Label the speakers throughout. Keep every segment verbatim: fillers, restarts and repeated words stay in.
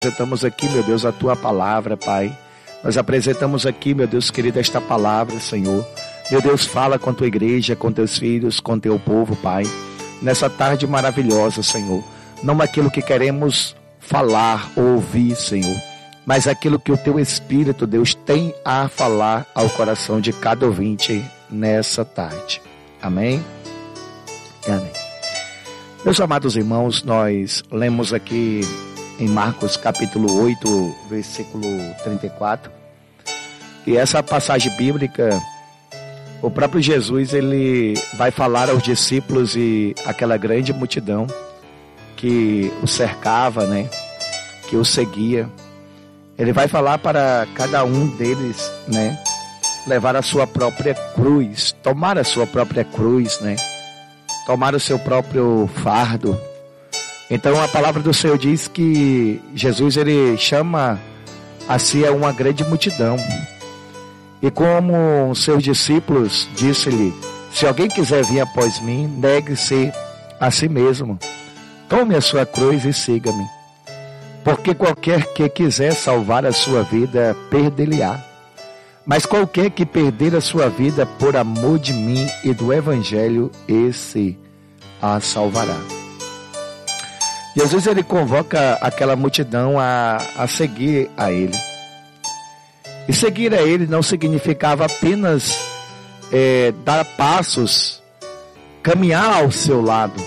Speaker 1: apresentamos aqui, meu Deus, a Tua palavra, Pai. Nós apresentamos aqui, meu Deus querido, esta palavra, Senhor. Meu Deus, fala com a Tua igreja, com Teus filhos, com Teu povo, Pai. Nessa tarde maravilhosa, Senhor. Não aquilo que queremos falar ou ouvir, Senhor, mas aquilo que o Teu Espírito, Deus, tem a falar ao coração de cada ouvinte nessa tarde. Amém? Amém. Meus amados irmãos, nós lemos aqui em Marcos capítulo oito, versículo trinta e quatro. E essa passagem bíblica, o próprio Jesus, ele vai falar aos discípulos e aquela grande multidão que o cercava, né? Que o seguia. Ele vai falar para cada um deles, né? Levar a sua própria cruz, tomar a sua própria cruz, né? Tomar o seu próprio fardo. Então a palavra do Senhor diz que Jesus, ele chama a si uma grande multidão. E como seus discípulos, disse-lhe: se alguém quiser vir após mim, negue-se a si mesmo. Tome a sua cruz e siga-me. Porque qualquer que quiser salvar a sua vida, perdê-la-á. Mas qualquer que perder a sua vida por amor de mim e do Evangelho, esse a salvará. Jesus, ele convoca aquela multidão a, a seguir a ele. E seguir a ele não significava apenas é, dar passos, caminhar ao seu lado.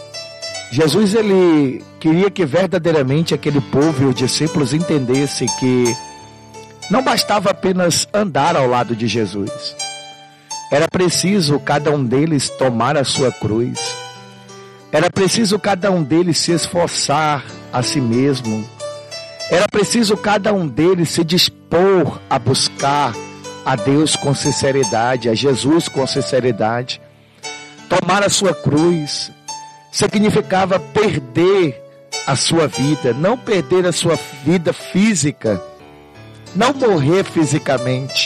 Speaker 1: Jesus, ele queria que verdadeiramente aquele povo e os discípulos entendessem que não bastava apenas andar ao lado de Jesus. Era preciso cada um deles tomar a sua cruz. Era preciso cada um deles se esforçar a si mesmo. Era preciso cada um deles se dispor a buscar a Deus com sinceridade, a Jesus com sinceridade. Tomar a sua cruz significava perder a sua vida, não perder a sua vida física, não morrer fisicamente,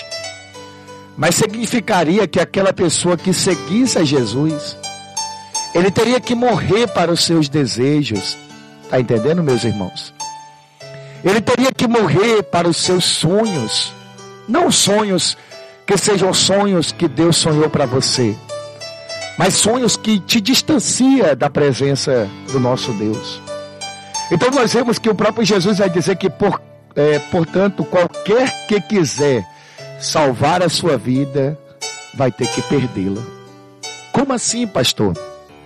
Speaker 1: mas significaria que aquela pessoa que seguisse a Jesus, ele teria que morrer para os seus desejos. Está entendendo, meus irmãos? Ele teria que morrer para os seus sonhos. Não sonhos que sejam sonhos que Deus sonhou para você, mas sonhos que te distancia da presença do nosso Deus. Então nós vemos que o próprio Jesus vai dizer que, por, é, portanto, qualquer que quiser salvar a sua vida, vai ter que perdê-la. Como assim, pastor?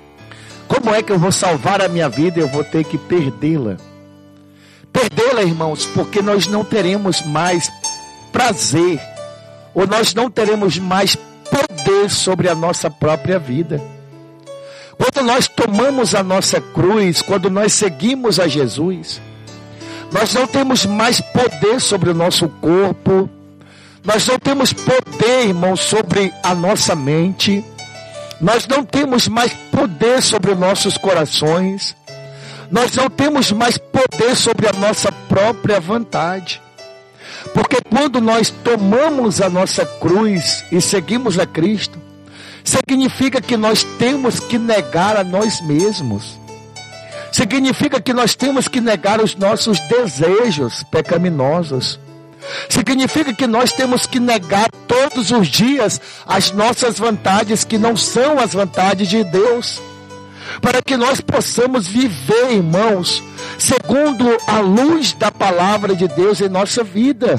Speaker 1: Como é que eu vou salvar a minha vida e eu vou ter que perdê-la? Perdê-la, irmãos, porque nós não teremos mais prazer, ou nós não teremos mais poder sobre a nossa própria vida. Quando nós tomamos a nossa cruz, quando nós seguimos a Jesus, nós não temos mais poder sobre o nosso corpo, nós não temos poder, irmãos, sobre a nossa mente. Nós não temos mais poder sobre os nossos corações. Nós não temos mais poder sobre a nossa própria vontade. Porque quando nós tomamos a nossa cruz e seguimos a Cristo, significa que nós temos que negar a nós mesmos. Significa que nós temos que negar os nossos desejos pecaminosos. Significa que nós temos que negar todos os dias as nossas vontades que não são as vontades de Deus, para que nós possamos viver, irmãos, segundo a luz da palavra de Deus em nossa vida.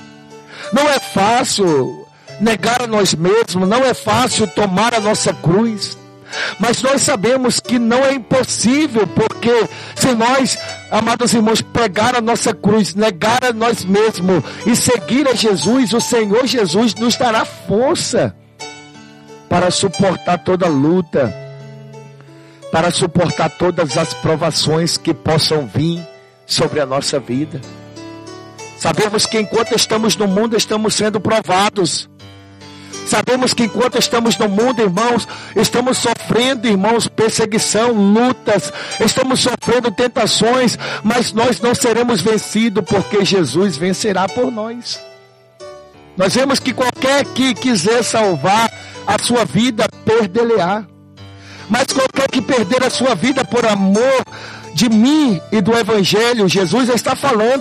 Speaker 1: Não é fácil negar a nós mesmos, não é fácil tomar a nossa cruz, mas nós sabemos que não é impossível, porque se nós, amados irmãos, pegar a nossa cruz, negar a nós mesmos e seguir a Jesus, o Senhor Jesus nos dará força para suportar toda luta, para suportar todas as provações que possam vir sobre a nossa vida. Sabemos que enquanto estamos no mundo, estamos sendo provados. Sabemos que enquanto estamos no mundo, irmãos, estamos sofrendo, irmãos, perseguição, lutas, estamos sofrendo tentações, mas nós não seremos vencidos, porque Jesus vencerá por nós. Nós vemos que qualquer que quiser salvar a sua vida, perdê-la-á. Mas qualquer que perder a sua vida por amor de mim e do Evangelho, Jesus está falando